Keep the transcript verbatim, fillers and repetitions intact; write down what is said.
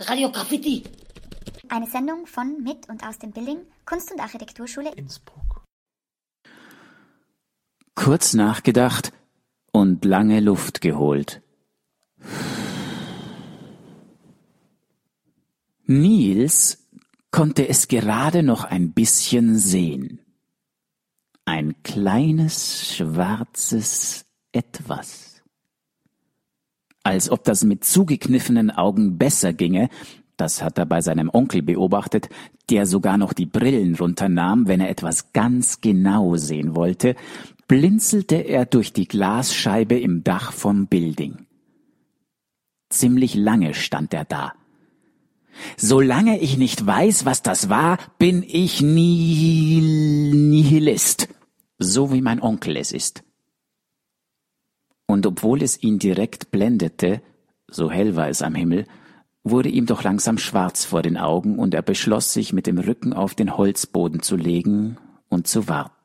Radio Graffiti. Eine Sendung von, mit und aus dem Building Kunst- und Architekturschule Innsbruck. Kurz nachgedacht und lange Luft geholt. Niels konnte es gerade noch ein bisschen sehen. Ein kleines, schwarzes Etwas. Als ob das mit zugekniffenen Augen besser ginge, das hat er bei seinem Onkel beobachtet, der sogar noch die Brillen runternahm, wenn er etwas ganz genau sehen wollte, blinzelte er durch die Glasscheibe im Dach vom Building. Ziemlich lange stand er da. Solange ich nicht weiß, was das war, bin ich Nihil- Nihilist, so wie mein Onkel es ist. Und obwohl es ihn direkt blendete, so hell war es am Himmel, wurde ihm doch langsam schwarz vor den Augen und er beschloss, sich mit dem Rücken auf den Holzboden zu legen und zu warten.